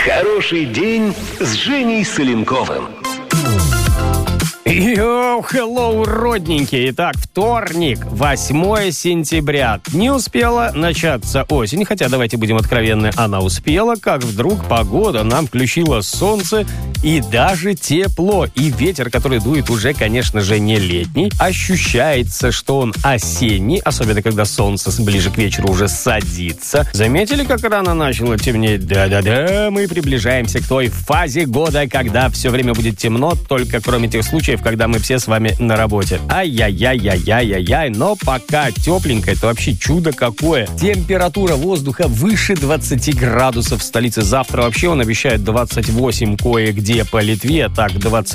Хороший день с Женей Соленковым. Йоу, хеллоу, родненькие. Итак, вторник, 8 сентября. Не успела начаться осень, хотя, давайте будем откровенны, она успела, как вдруг погода нам включила солнце и даже тепло. И ветер, который дует уже, конечно же, не летний. Ощущается, что он осенний, особенно когда солнце ближе к вечеру уже садится. Заметили, как рано начало темнеть? Да-да-да, мы приближаемся к той фазе года, когда все время будет темно, только кроме тех случаев, когда мы все с вами на работе. Ай-яй-яй-яй-яй-яй-яй. Но пока тепленько, это вообще чудо какое. Температура воздуха выше 20 градусов в столице. Завтра вообще он обещает 28 кое-где по Литве. Так,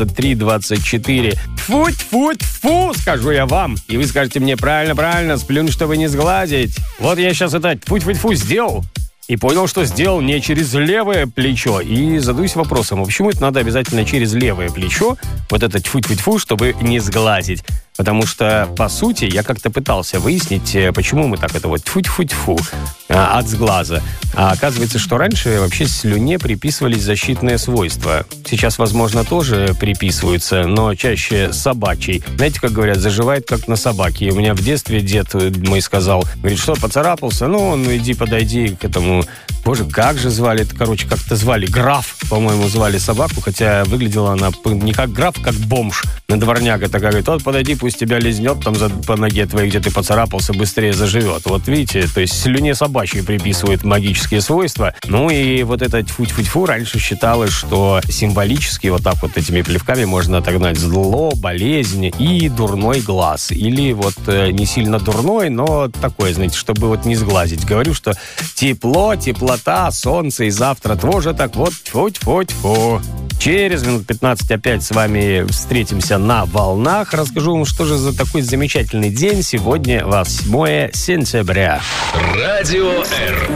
23-24. Тьфу-тьфу-тьфу, скажу я вам. И вы скажете мне, правильно, сплюнь, чтобы не сглазить. Вот я сейчас это тьфу-тьфу-тьфу сделал. И понял, что сделал не через левое плечо. И задаюсь вопросом, а почему это надо обязательно через левое плечо, вот это тьфу-тьфу-тьфу, чтобы не сглазить? Потому что, по сути, я как-то пытался выяснить, почему мы так это вот тьфу-тьфу-тьфу от сглаза. А оказывается, что раньше вообще слюне приписывались защитные свойства. Сейчас, возможно, тоже приписываются, но чаще собачий. Знаете, как говорят, заживает как на собаке. И у меня в детстве дед мой сказал, говорит, что, поцарапался? Ну иди подойди к этому... Боже, как же звали? Короче, как-то звали. Граф, по-моему, звали собаку, хотя выглядела она не как граф, как бомж. На дворняга такая, говорит, вот подойди, пусть тебя лизнет там по ноге твоей, где ты поцарапался, быстрее заживет. Вот видите, то есть слюне собачьей приписывают магические свойства. Ну и вот это тьфу-тьфу-тьфу раньше считалось, что символически вот так вот этими плевками можно отогнать зло, болезнь и дурной глаз. Или вот не сильно дурной, но такой, знаете, чтобы вот не сглазить. Говорю, что тепло, теплота, солнце и завтра тоже так вот тьфу-тьфу-тьфу. Через минут 15 опять с вами встретимся на волнах. Расскажу вам, что же за такой замечательный день. Сегодня 8 сентября. Радио Р.